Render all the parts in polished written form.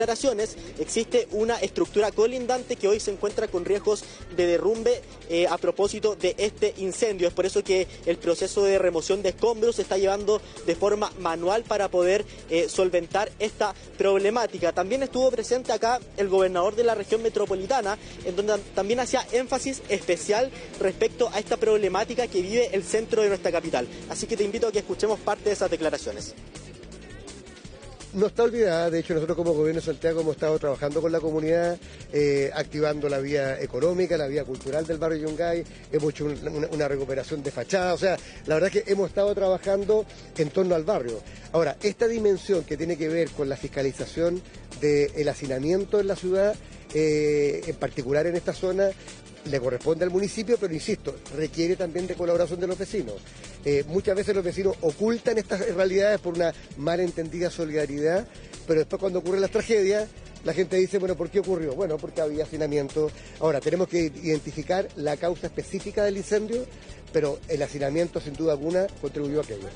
declaraciones, existe una estructura colindante que hoy se encuentra con riesgos de derrumbe a propósito de este incendio. Es por eso que el proceso de remoción de escombros se está llevando de forma manual para poder solventar esta problemática. También estuvo presente acá el gobernador de la región metropolitana, en donde también hacía énfasis especial respecto a esta problemática que vive el centro de nuestra capital. Así que te invito a que escuchemos parte de esas declaraciones. No está olvidada, de hecho nosotros como Gobierno de Santiago hemos estado trabajando con la comunidad, activando la vía económica, la vía cultural del barrio Yungay, hemos hecho una recuperación de fachada, o sea, la verdad es que hemos estado trabajando en torno al barrio. Ahora, esta dimensión que tiene que ver con la fiscalización del hacinamiento en la ciudad, en particular en esta zona, le corresponde al municipio, pero insisto, requiere también de colaboración de los vecinos. Muchas veces los vecinos ocultan estas realidades por una malentendida solidaridad, pero después cuando ocurren las tragedias, la gente dice, bueno, ¿por qué ocurrió? Bueno, porque había hacinamiento. Ahora, tenemos que identificar la causa específica del incendio, pero el hacinamiento sin duda alguna contribuyó a aquello.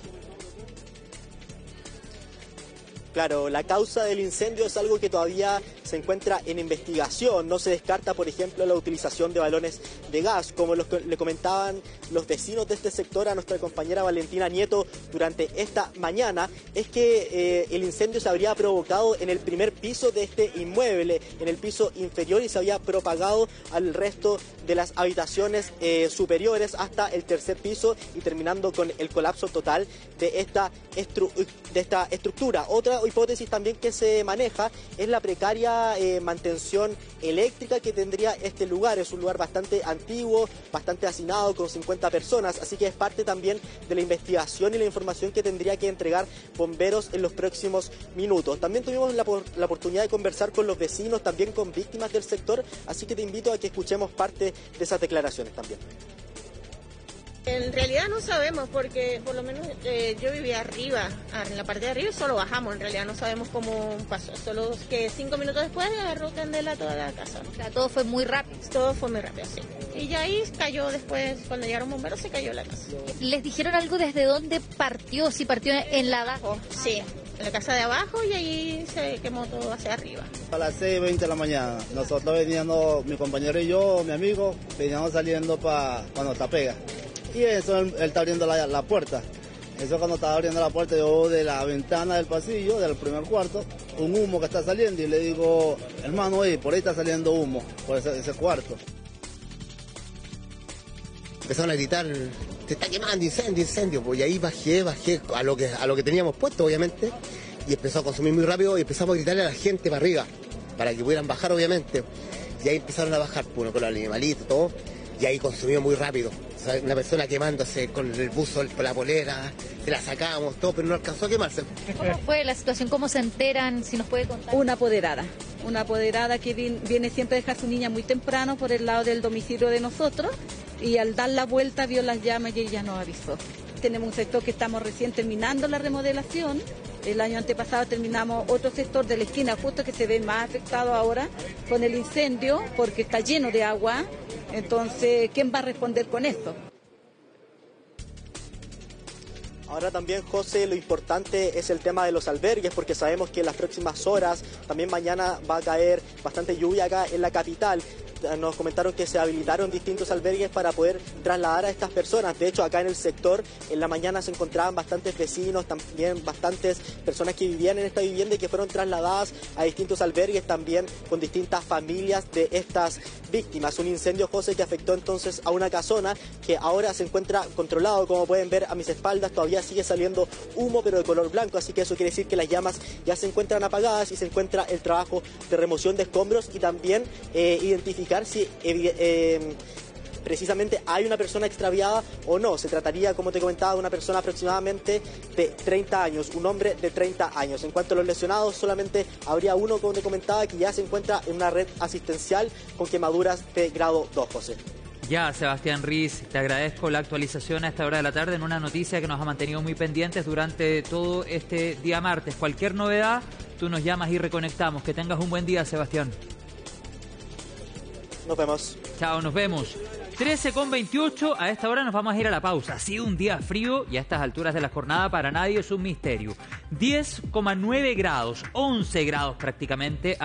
Claro, la causa del incendio es algo que todavía se encuentra en investigación. No se descarta, por ejemplo, la utilización de balones de gas, como le comentaban los vecinos de este sector a nuestra compañera Valentina Nieto durante esta mañana. Es que el incendio se habría provocado en el primer piso de este inmueble, en el piso inferior, y se había propagado al resto de las habitaciones superiores hasta el tercer piso y terminando con el colapso total de esta estructura. Otra hipótesis también que se maneja es la precaria mantención eléctrica que tendría este lugar. Es un lugar bastante antiguo, bastante hacinado, con 50 personas, así que es parte también de la investigación y la información que tendría que entregar bomberos en los próximos minutos. También tuvimos la oportunidad de conversar con los vecinos, también con víctimas del sector, así que te invito a que escuchemos parte de esas declaraciones también. En realidad no sabemos, porque por lo menos yo vivía arriba, en la parte de arriba, y solo bajamos. En realidad no sabemos cómo pasó, solo que 5 minutos después agarró candela toda la casa. O sea, todo fue muy rápido. Todo fue muy rápido, sí. Y ya ahí cayó después, cuando llegaron bomberos, se cayó la casa. ¿Les dijeron algo desde dónde partió? Si partió en la abajo. Sí, en la casa de abajo, y ahí se quemó todo hacia arriba. A las 6:20 de la mañana, nosotros veníamos, mi compañero y yo, mi amigo, veníamos saliendo para cuando está pega. Y eso, él está abriendo la puerta. Eso cuando estaba abriendo la puerta, yo de la ventana del pasillo, del primer cuarto, un humo que está saliendo, y le digo, hermano, por ahí está saliendo humo, por ese cuarto. Empezaron a gritar, se está quemando, incendio, incendio. Pues y ahí bajé a lo que teníamos puesto, obviamente, y empezó a consumir muy rápido, y empezamos a gritarle a la gente para arriba, para que pudieran bajar, obviamente. Y ahí empezaron a bajar, uno con los animalitos, todo, y ahí consumió muy rápido. O sea, una persona quemándose con el buzo, con la polera, se la sacamos, todo, pero no alcanzó a quemarse. ¿Cómo fue la situación? ¿Cómo se enteran? Si nos puede contar. Una apoderada que viene siempre a dejar a su niña muy temprano por el lado del domicilio de nosotros, y al dar la vuelta vio las llamas y ella nos avisó. Tenemos un sector que estamos recién terminando la remodelación. El año antepasado terminamos otro sector de la esquina justo que se ve más afectado ahora con el incendio porque está lleno de agua. Entonces, ¿quién va a responder con esto? Ahora también, José, lo importante es el tema de los albergues, porque sabemos que en las próximas horas, también mañana va a caer bastante lluvia acá en la capital. Nos comentaron que se habilitaron distintos albergues para poder trasladar a estas personas. De hecho, acá en el sector, en la mañana se encontraban bastantes vecinos, también bastantes personas que vivían en esta vivienda y que fueron trasladadas a distintos albergues, también con distintas familias de estas víctimas. Un incendio, José, que afectó entonces a una casona que ahora se encuentra controlado. Como pueden ver a mis espaldas, todavía sigue saliendo humo, pero de color blanco, así que eso quiere decir que las llamas ya se encuentran apagadas y se encuentra el trabajo de remoción de escombros y también identificar si precisamente hay una persona extraviada o no. Se trataría, como te comentaba, de una persona aproximadamente de 30 años, un hombre de 30 años. En cuanto a los lesionados, solamente habría uno, como te comentaba, que ya se encuentra en una red asistencial con quemaduras de grado 2, José. Ya, Sebastián Riz, te agradezco la actualización a esta hora de la tarde en una noticia que nos ha mantenido muy pendientes durante todo este día martes. Cualquier novedad, tú nos llamas y reconectamos. Que tengas un buen día, Sebastián. Nos vemos. Chao, nos vemos. 13:28, a esta hora nos vamos a ir a la pausa. Ha sido un día frío y a estas alturas de la jornada para nadie es un misterio. 10,9 grados, 11 grados prácticamente.